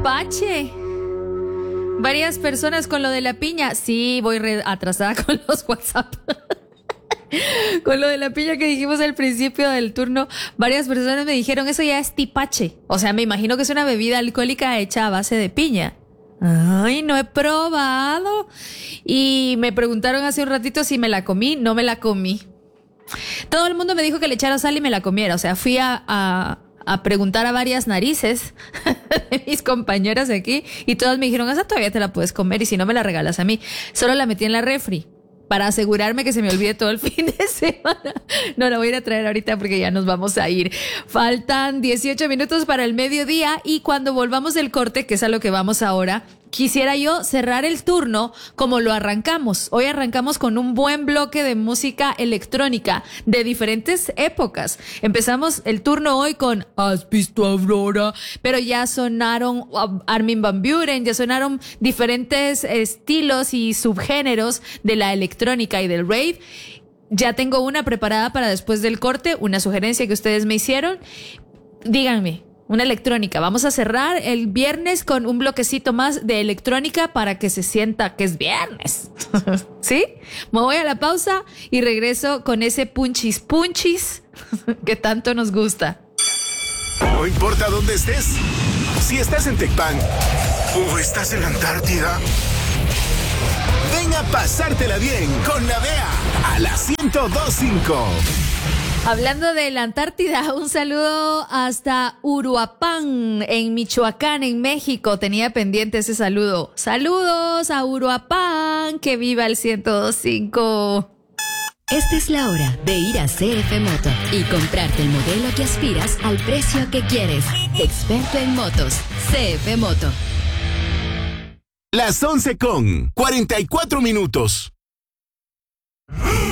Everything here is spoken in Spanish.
tipache. Varias personas con lo de la piña. Sí, voy atrasada con los WhatsApp. Con lo de la piña que dijimos al principio del turno, varias personas me dijeron, eso ya es tipache. O sea, me imagino que es una bebida alcohólica hecha a base de piña. Ay, no he probado. Y me preguntaron hace un ratito si me la comí. No me la comí. Todo el mundo me dijo que le echara sal y me la comiera. O sea, fui a preguntar a varias narices de mis compañeras aquí y todas me dijeron, esa todavía te la puedes comer y si no me la regalas a mí. Solo la metí en la refri para asegurarme que se me olvide todo el fin de semana. No, la voy a ir a traer ahorita porque ya nos vamos a ir. Faltan 18 minutos para el mediodía y cuando volvamos del corte, que es a lo que vamos ahora, quisiera yo cerrar el turno como lo arrancamos. Hoy arrancamos con un buen bloque de música electrónica de diferentes épocas. Empezamos el turno hoy con ¿Has visto a Aurora? Pero ya sonaron Armin van Buuren, ya sonaron diferentes estilos y subgéneros de la electrónica y del rave. Ya tengo una preparada para después del corte, una sugerencia que ustedes me hicieron. Díganme. Una electrónica. Vamos a cerrar el viernes con un bloquecito más de electrónica para que se sienta que es viernes. ¿Sí? Me voy a la pausa y regreso con ese punchis punchis que tanto nos gusta. No importa dónde estés. Si estás en Tecpan o estás en la Antártida, ven a pasártela bien con la DEA a la 102.5. Hablando de la Antártida, un saludo hasta Uruapan, en Michoacán, en México. Tenía pendiente ese saludo. Saludos a Uruapan, que viva el 102.5. Esta es la hora de ir a CF Moto y comprarte el modelo que aspiras al precio que quieres. Experto en motos, CF Moto. Las 11:44.